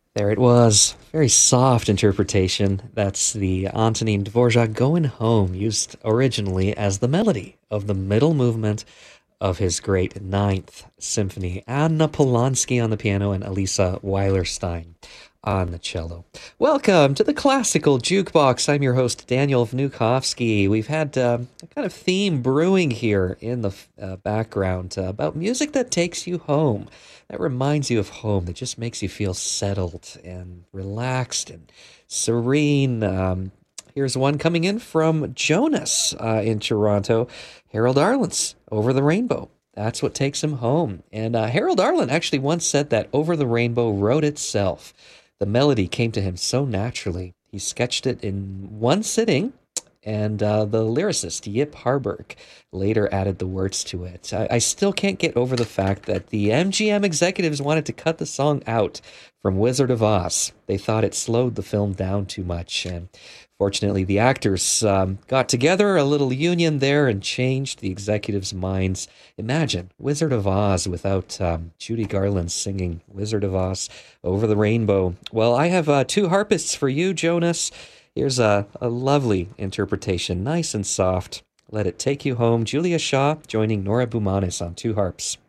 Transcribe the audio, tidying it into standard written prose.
There it was. Very soft interpretation. That's the Antonin Dvorak Going Home, used originally as the melody of the middle movement of his great Ninth Symphony. Anna Polanski on the piano and Elisa Weilerstein on the cello. Welcome to the Classical Jukebox. I'm your host, Daniel Vnukovsky. We've had a kind of theme brewing here in the background about music that takes you home, that reminds you of home, that just makes you feel settled and relaxed and serene. Here's one coming in from Jonas in Toronto. Harold Arlen's Over the Rainbow. That's what takes him home. And Harold Arlen actually once said that Over the Rainbow wrote itself. The melody came to him so naturally. He sketched it in one sitting, and the lyricist Yip Harburg later added the words to it. I still can't get over the fact that the MGM executives wanted to cut the song out from Wizard of Oz. They thought it slowed the film down too much, and fortunately, the actors got together, a little union there, and changed the executives' minds. Imagine Wizard of Oz without Judy Garland singing Wizard of Oz Over the Rainbow. Well, I have two harpists for you, Jonas. Here's a lovely interpretation, nice and soft. Let it take you home. Julia Shaw joining Nora Boumanis on two harps.